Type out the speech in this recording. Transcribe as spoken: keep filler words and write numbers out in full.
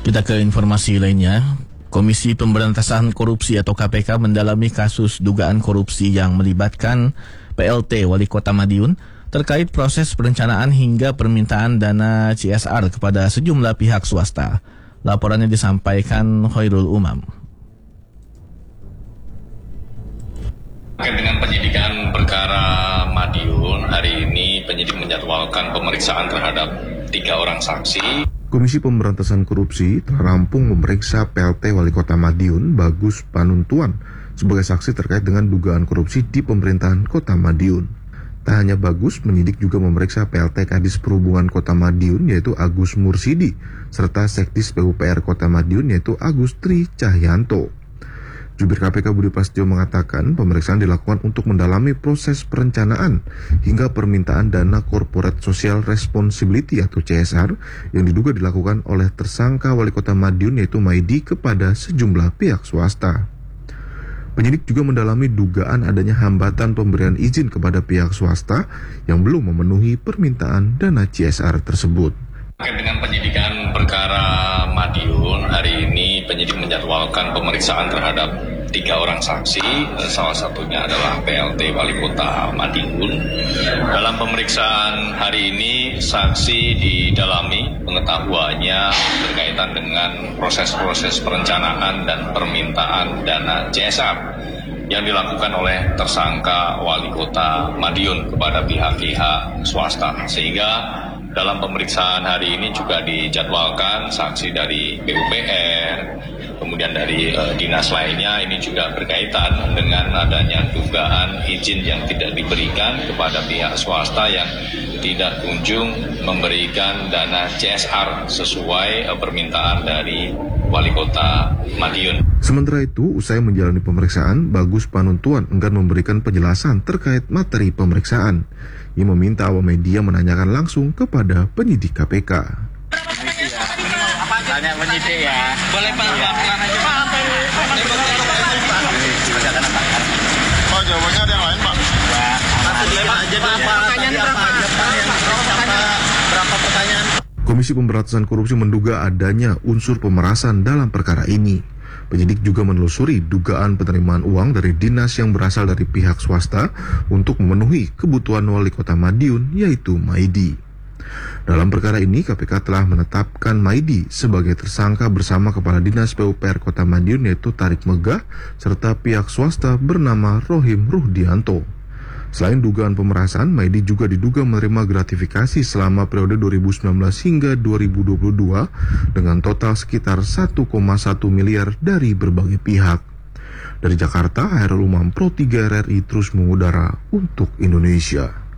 Kita ke informasi lainnya. Komisi Pemberantasan Korupsi atau K P K mendalami kasus dugaan korupsi yang melibatkan P L T Wali Kota Madiun terkait proses perencanaan hingga permintaan dana C S R kepada sejumlah pihak swasta. Laporannya disampaikan Khairul Umam. Terkait dengan penyidikan perkara Madiun, hari ini penyidik menjadwalkan pemeriksaan terhadap tiga orang saksi. Komisi Pemberantasan Korupsi telah rampung memeriksa P L T Wali Kota Madiun, Bagus Panuntuan, sebagai saksi terkait dengan dugaan korupsi di pemerintahan Kota Madiun. Tak hanya Bagus, penyidik juga memeriksa P L T Kadis Perhubungan Kota Madiun, yaitu Agus Mursidi, serta Sekdis P U P R Kota Madiun, yaitu Agus Tri Cahyanto. Jubir K P K Budi Prasetyo mengatakan pemeriksaan dilakukan untuk mendalami proses perencanaan hingga permintaan dana Corporate Social Responsibility atau C S R yang diduga dilakukan oleh tersangka Wali Kota Madiun yaitu Maidi kepada sejumlah pihak swasta. Penyidik juga mendalami dugaan adanya hambatan pemberian izin kepada pihak swasta yang belum memenuhi permintaan dana C S R tersebut. Terkait dengan penyidikan perkara Madiun, hari ini penyidik menjadwalkan pemeriksaan terhadap tiga orang saksi, salah satunya adalah P L T Wali Kota Madiun. Dalam pemeriksaan hari ini, saksi didalami pengetahuannya berkaitan dengan proses-proses perencanaan dan permintaan dana C S R yang dilakukan oleh tersangka Wali Kota Madiun kepada pihak-pihak swasta, sehingga dalam pemeriksaan hari ini juga dijadwalkan saksi dari P U P R, kemudian dari uh, dinas lainnya. Ini juga berkaitan dengan adanya dugaan izin yang tidak diberikan kepada pihak swasta yang tidak kunjung memberikan dana C S R sesuai uh, permintaan dari Wali Kota Madiun. Sementara itu, usai menjalani pemeriksaan, Bagus Panuntuan enggan memberikan penjelasan terkait materi pemeriksaan. Ia meminta awak media menanyakan langsung kepada penyidik K P K. Tanya penyidik ya. Boleh Pak, pelan aja Pak. Pak, jawabannya ada yang lain Pak? Ya, boleh Pak. Jadi pertanyaan berapa? Berapa pertanyaan? Komisi Pemberantasan Korupsi menduga adanya unsur pemerasan dalam perkara ini. Penyidik juga menelusuri dugaan penerimaan uang dari dinas yang berasal dari pihak swasta untuk memenuhi kebutuhan Wali Kota Madiun, yaitu Maidi. Dalam perkara ini, K P K telah menetapkan Maidi sebagai tersangka bersama Kepala Dinas P U P R Kota Madiun, yaitu Tarik Megah, serta pihak swasta bernama Rohim Ruhdianto. Selain dugaan pemerasan, Maidi juga diduga menerima gratifikasi selama periode dua ribu sembilan belas hingga dua ribu dua puluh dua dengan total sekitar satu koma satu miliar dari berbagai pihak. Dari Jakarta, Khairul Umam, Pro tiga R R I terus mengudara untuk Indonesia.